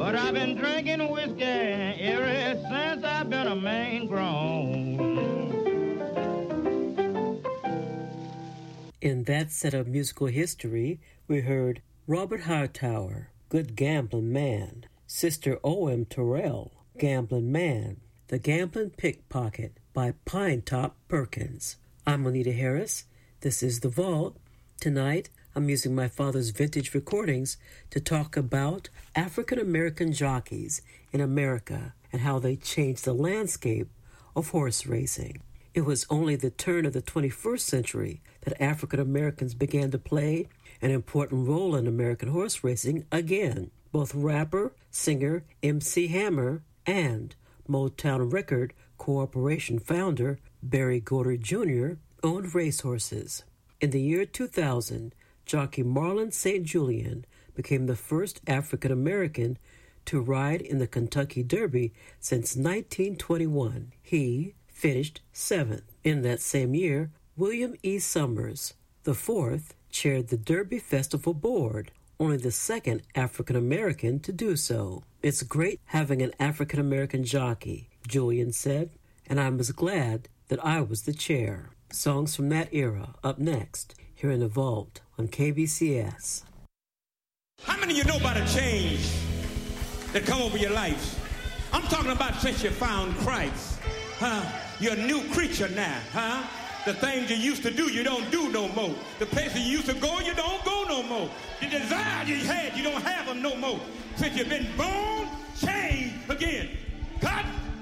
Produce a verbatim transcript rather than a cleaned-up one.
But I've been drinking whiskey ever since I've been a man grown. In that set of musical history, we heard Robert Hightower, Good Gambling Man, Sister O M Terrell, Gambling Man, The Gambling Pickpocket by Pinetop Perkins. I'm Anita Harris. This is The Vault. Tonight, I'm using my father's vintage recordings to talk about African American jockeys in America and how they changed the landscape of horse racing. It was only the turn of the twenty-first century that African Americans began to play an important role in American horse racing again. Both rapper, singer M C Hammer and Motown Record Corporation founder Berry Gordy Junior owned racehorses. In the year two thousand, jockey Marlon Saint Julian became the first African American to ride in the Kentucky Derby since nineteen twenty-one. He finished seventh. In that same year, William E. Summers, the fourth, chaired the Derby Festival Board, only the second African American to do so. It's great having an African American jockey, Julian said, and I was glad that I was the chair. Songs from that era up next, here in the Vault on K B C S. How many of you know about a change that come over your life? I'm talking about since you found Christ. Huh? You're a new creature now, huh? The things you used to do, you don't do no more. The places you used to go, you don't go no more. The desires you had, you don't have them no more. Since you've been born, changed again. God